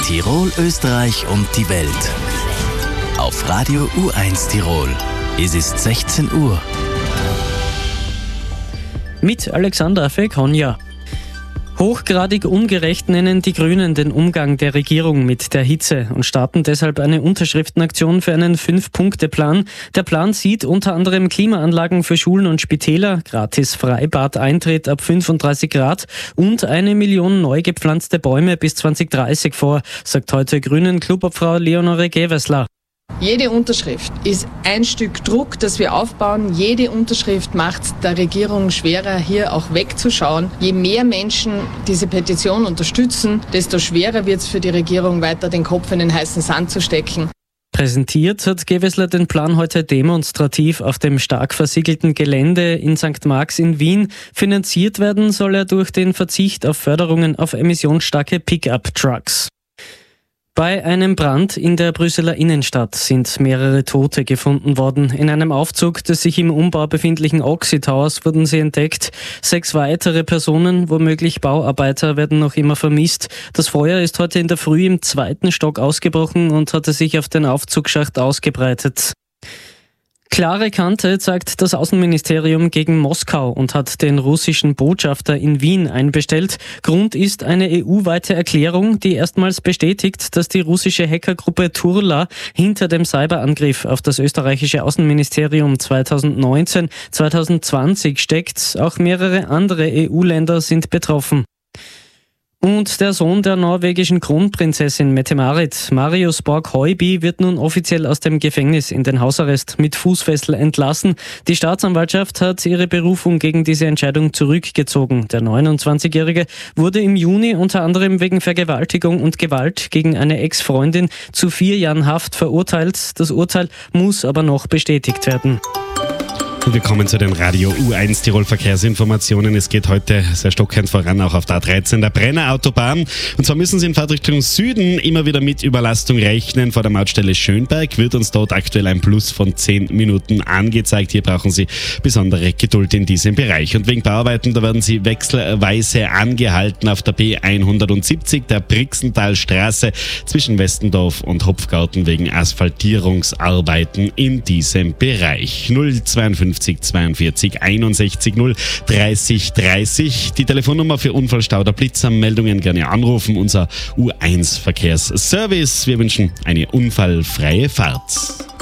Tirol, Österreich und die Welt. Auf Radio U1 Tirol. Es ist 16 Uhr. Mit Alexandra Fekonja. Hochgradig ungerecht nennen die Grünen den Umgang der Regierung mit der Hitze und starten deshalb eine Unterschriftenaktion für einen 5-Punkte-Plan. Der Plan sieht unter anderem Klimaanlagen für Schulen und Spitäler, gratis Freibad-Eintritt ab 35 Grad und 1 Million neu gepflanzte Bäume bis 2030 vor, sagt heute Grünen-Clubobfrau Leonore Gewessler. Jede Unterschrift ist ein Stück Druck, das wir aufbauen. Jede Unterschrift macht es der Regierung schwerer, hier auch wegzuschauen. Je mehr Menschen diese Petition unterstützen, desto schwerer wird es für die Regierung, weiter den Kopf in den heißen Sand zu stecken. Präsentiert hat Gewessler den Plan heute demonstrativ auf dem stark versiegelten Gelände in St. Marx in Wien. Finanziert werden soll er durch den Verzicht auf Förderungen auf emissionsstarke Pickup-Trucks. Bei einem Brand in der Brüsseler Innenstadt sind mehrere Tote gefunden worden. In einem Aufzug des sich im Umbau befindlichen Oxy Towers wurden sie entdeckt. 6 weitere Personen, womöglich Bauarbeiter, werden noch immer vermisst. Das Feuer ist heute in der Früh im 2. Stock ausgebrochen und hatte sich auf den Aufzugsschacht ausgebreitet. Klare Kante zeigt das Außenministerium gegen Moskau und hat den russischen Botschafter in Wien einbestellt. Grund ist eine EU-weite Erklärung, die erstmals bestätigt, dass die russische Hackergruppe Turla hinter dem Cyberangriff auf das österreichische Außenministerium 2019-2020 steckt. Auch mehrere andere EU-Länder sind betroffen. Und der Sohn der norwegischen Kronprinzessin Mette-Marit, Marius Borg-Høiby, wird nun offiziell aus dem Gefängnis in den Hausarrest mit Fußfessel entlassen. Die Staatsanwaltschaft hat ihre Berufung gegen diese Entscheidung zurückgezogen. Der 29-Jährige wurde im Juni unter anderem wegen Vergewaltigung und Gewalt gegen eine Ex-Freundin zu 4 Jahren Haft verurteilt. Das Urteil muss aber noch bestätigt werden. Wir kommen zu den Radio U1 Tirol Verkehrsinformationen. Es geht heute sehr stockend voran, auch auf der A13, der Brenner Autobahn. Und zwar müssen Sie in Fahrtrichtung Süden immer wieder mit Überlastung rechnen. Vor der Mautstelle Schönberg wird uns dort aktuell ein Plus von 10 Minuten angezeigt. Hier brauchen Sie besondere Geduld in diesem Bereich. Und wegen Bauarbeiten, da werden Sie wechselweise angehalten auf der B170, der Brixentalstraße zwischen Westendorf und Hopfgarten wegen Asphaltierungsarbeiten in diesem Bereich. 052 42 61 0 30 30. Die Telefonnummer für Unfallstau oder Blitzanmeldungen gerne anrufen. Unser U1 Verkehrsservice. Wir wünschen eine unfallfreie Fahrt.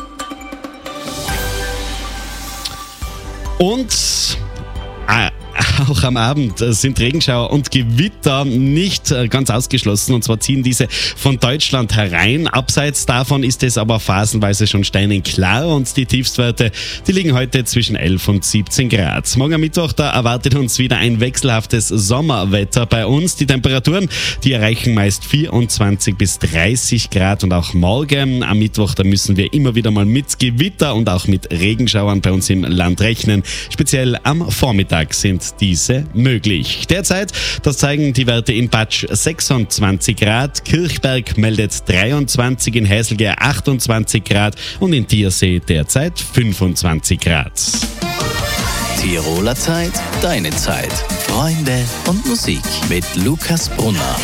Und auch am Abend sind Regenschauer und Gewitter nicht ganz ausgeschlossen, und zwar ziehen diese von Deutschland herein. Abseits davon ist es aber phasenweise schon steinenklar und die Tiefstwerte, die liegen heute zwischen 11 und 17 Grad. Morgen am Mittwoch, da erwartet uns wieder ein wechselhaftes Sommerwetter bei uns. Die Temperaturen, die erreichen meist 24 bis 30 Grad, und auch morgen am Mittwoch, da müssen wir immer wieder mal mit Gewitter und auch mit Regenschauern bei uns im Land rechnen. Speziell am Vormittag sind diese möglich. Derzeit, das zeigen die Werte in Batsch 26 Grad, Kirchberg meldet 23, in Häselger 28 Grad und in Tiersee derzeit 25 Grad. Tiroler Zeit, deine Zeit. Freunde und Musik mit Lukas Brunner.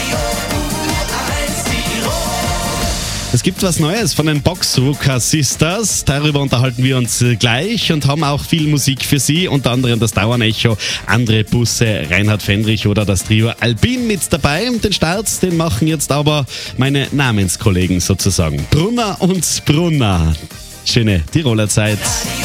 Es gibt was Neues von den Boxrucker Sisters. Darüber unterhalten wir uns gleich und haben auch viel Musik für Sie. Unter anderem das Dauernecho, andere Busse, Reinhard Fendrich oder das Trio Albin mit dabei. Den Start, den machen jetzt aber meine Namenskollegen sozusagen. Brunner und Brunner. Schöne Tiroler Zeit.